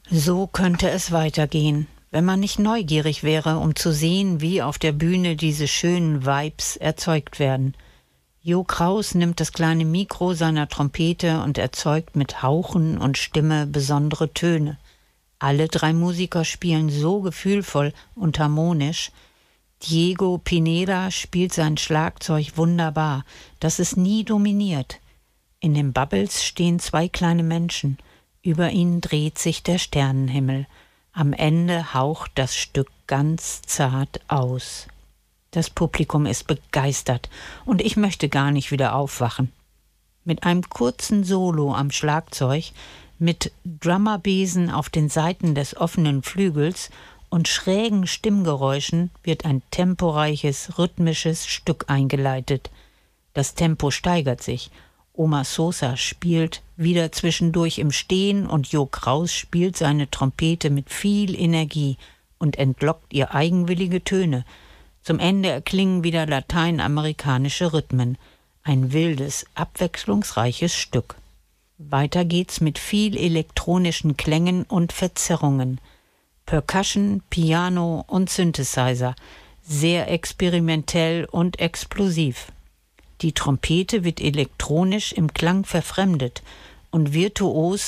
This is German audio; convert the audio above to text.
So könnte es weitergehen, wenn man nicht neugierig wäre, um zu sehen, wie auf der Bühne diese schönen Vibes erzeugt werden. Jo Kraus nimmt das kleine Mikro seiner Trompete und erzeugt mit Hauchen und Stimme besondere Töne. Alle 3 Musiker spielen so gefühlvoll und harmonisch. Diego Pineda spielt sein Schlagzeug wunderbar, das es nie dominiert. In den Bubbles stehen 2 kleine Menschen. Über ihnen dreht sich der Sternenhimmel. Am Ende haucht das Stück ganz zart aus. Das Publikum ist begeistert und ich möchte gar nicht wieder aufwachen. Mit einem kurzen Solo am Schlagzeug, mit Drummerbesen auf den Seiten des offenen Flügels und schrägen Stimmgeräuschen wird ein temporeiches, rhythmisches Stück eingeleitet. Das Tempo steigert sich. Oma Sosa spielt wieder zwischendurch im Stehen und Jo Kraus spielt seine Trompete mit viel Energie und entlockt ihr eigenwillige Töne. Zum Ende erklingen wieder lateinamerikanische Rhythmen. Ein wildes, abwechslungsreiches Stück. Weiter geht's mit viel elektronischen Klängen und Verzerrungen. Percussion, Piano und Synthesizer. Sehr experimentell und explosiv. Die Trompete wird elektronisch im Klang verfremdet und virtuos